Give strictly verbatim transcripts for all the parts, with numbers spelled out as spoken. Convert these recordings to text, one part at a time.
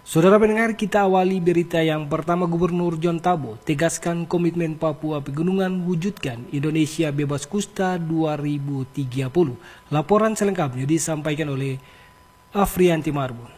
Saudara pendengar, kita awali berita yang pertama. Gubernur John Tabo tegaskan komitmen Papua Pegunungan wujudkan Indonesia bebas kusta dua ribu tiga puluh. Laporan selengkapnya disampaikan oleh Afrianti Marbun.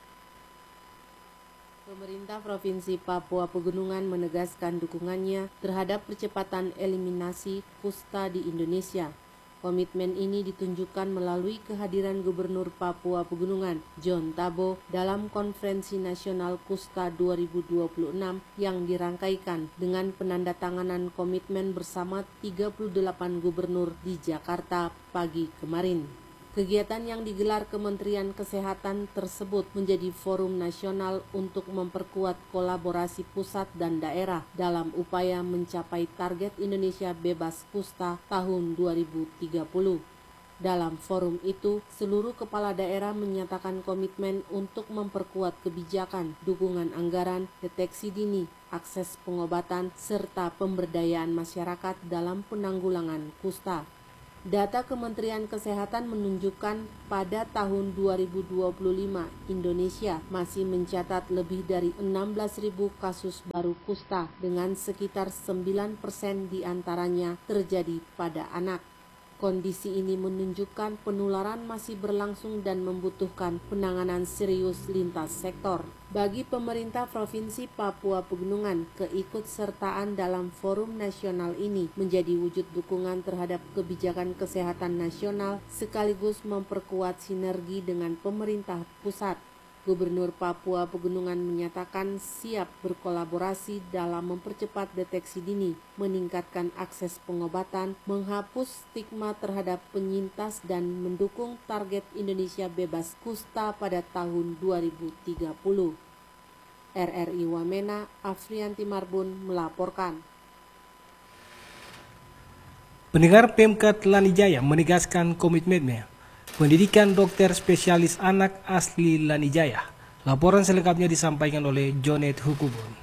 Pemerintah Provinsi Papua Pegunungan menegaskan dukungannya terhadap percepatan eliminasi kusta di Indonesia. Komitmen ini ditunjukkan melalui kehadiran Gubernur Papua Pegunungan, John Tabo, dalam Konferensi Nasional Kusta dua ribu dua puluh enam yang dirangkaikan dengan penandatanganan komitmen bersama tiga puluh delapan gubernur di Jakarta pagi kemarin. Kegiatan yang digelar Kementerian Kesehatan tersebut menjadi forum nasional untuk memperkuat kolaborasi pusat dan daerah dalam upaya mencapai target Indonesia bebas kusta tahun dua ribu tiga puluh. Dalam forum itu, seluruh kepala daerah menyatakan komitmen untuk memperkuat kebijakan, dukungan anggaran, deteksi dini, akses pengobatan, serta pemberdayaan masyarakat dalam penanggulangan kusta. Data Kementerian Kesehatan menunjukkan pada tahun dua ribu dua puluh lima, Indonesia masih mencatat lebih dari enam belas ribu kasus baru kusta dengan sekitar sembilan persen diantaranya terjadi pada anak. Kondisi ini menunjukkan penularan masih berlangsung dan membutuhkan penanganan serius lintas sektor. Bagi pemerintah Provinsi Papua Pegunungan, keikutsertaan dalam forum nasional ini menjadi wujud dukungan terhadap kebijakan kesehatan nasional sekaligus memperkuat sinergi dengan pemerintah pusat. Gubernur Papua Pegunungan menyatakan siap berkolaborasi dalam mempercepat deteksi dini, meningkatkan akses pengobatan, menghapus stigma terhadap penyintas, dan mendukung target Indonesia bebas kusta pada tahun dua ribu tiga puluh. R R I Wamena, Afrianti Marbun melaporkan. Pendengar, Pemkab Lanijaya menegaskan komitmennya pendidikan dokter spesialis anak asli Lanijaya. Laporan selengkapnya disampaikan oleh Jonet Hukubun.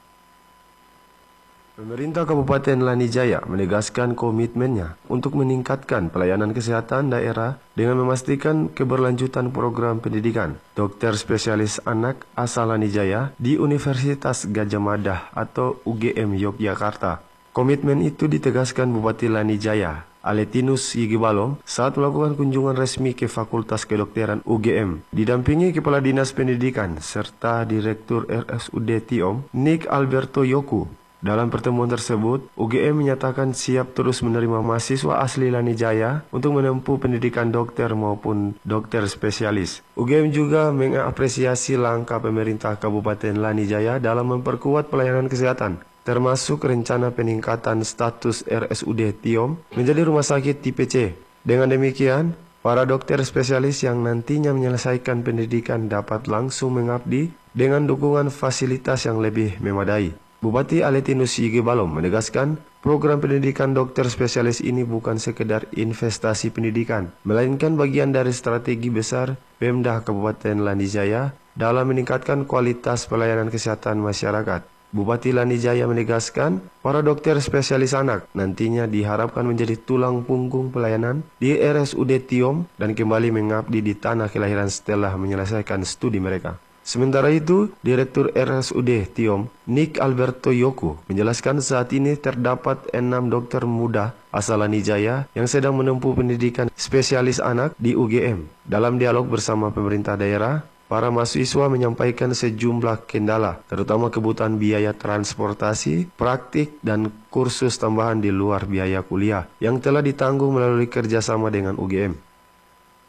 Pemerintah Kabupaten Lanijaya menegaskan komitmennya untuk meningkatkan pelayanan kesehatan daerah dengan memastikan keberlanjutan program pendidikan dokter spesialis anak asal Lanijaya di Universitas Gadjah Mada atau U G M Yogyakarta. Komitmen itu ditegaskan Bupati Lanijaya, Aletinus Yigibalom, saat melakukan kunjungan resmi ke Fakultas Kedokteran U G M, didampingi Kepala Dinas Pendidikan serta Direktur R S U D Tiom, Nick Alberto Yoku. Dalam pertemuan tersebut, U G M menyatakan siap terus menerima mahasiswa asli Lanijaya untuk menempuh pendidikan dokter maupun dokter spesialis. U G M juga mengapresiasi langkah pemerintah Kabupaten Lanijaya dalam memperkuat pelayanan kesehatan, termasuk rencana peningkatan status R S U D Tiom menjadi rumah sakit tipe C. Dengan demikian, para dokter spesialis yang nantinya menyelesaikan pendidikan dapat langsung mengabdi dengan dukungan fasilitas yang lebih memadai. Bupati Aletinus Yigibalom menegaskan program pendidikan dokter spesialis ini bukan sekedar investasi pendidikan, melainkan bagian dari strategi besar Pemda Kabupaten Lanijaya dalam meningkatkan kualitas pelayanan kesehatan masyarakat. Bupati Lanijaya menegaskan para dokter spesialis anak nantinya diharapkan menjadi tulang punggung pelayanan di R S U D Tiom dan kembali mengabdi di tanah kelahiran setelah menyelesaikan studi mereka. Sementara itu, Direktur R S U D Tiom, Nick Alberto Yoku, menjelaskan saat ini terdapat enam dokter muda asal Lanijaya yang sedang menempuh pendidikan spesialis anak di U G M. Dalam dialog bersama pemerintah daerah, para mahasiswa menyampaikan sejumlah kendala, terutama kebutuhan biaya transportasi, praktik, dan kursus tambahan di luar biaya kuliah yang telah ditanggung melalui kerjasama dengan U G M.